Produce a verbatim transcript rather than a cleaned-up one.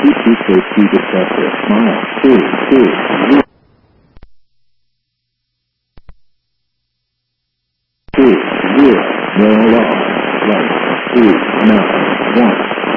Keep you safe, keep it separate. Smile. Two, two, zero. Two, zero. No alarm. Right. Three, nine, one.